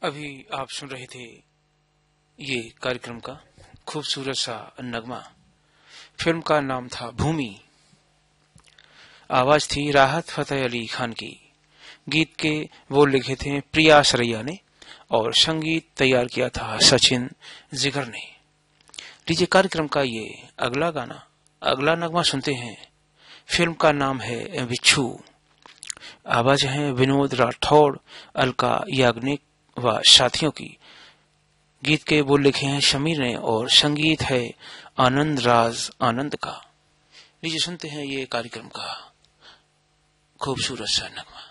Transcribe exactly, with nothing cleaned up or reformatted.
अभी आप सुन रहे थे ये कार्यक्रम का खूबसूरत सा नगमा। फिल्म का नाम था भूमि। आवाज थी राहत फतेह अली खान की। गीत के बोल लिखे थे प्रिया सरैया ने और संगीत तैयार किया था सचिन जिगर ने। लीजिए कार्यक्रम का ये अगला गाना, अगला नगमा सुनते हैं। फिल्म का नाम है बिच्छू। आवाज है विनोद राठौड़, अलका याग्निक व साथियों की। गीत के बोल लिखे हैं शमीर ने और संगीत है आनंद राज आनंद का। लीजिए सुनते हैं ये कार्यक्रम का खूबसूरत सा नगमा।